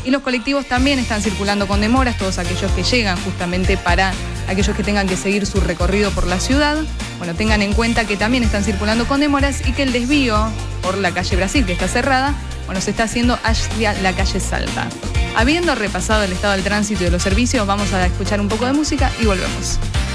Y los colectivos también están circulando con demoras, todos aquellos que llegan justamente para aquellos que tengan que seguir su recorrido por la ciudad. Bueno, tengan en cuenta que también están circulando con demoras y que el desvío por la calle Brasil, que está cerrada, bueno, se está haciendo hacia la calle Salta. Habiendo repasado el estado del tránsito y de los servicios, vamos a escuchar un poco de música y volvemos.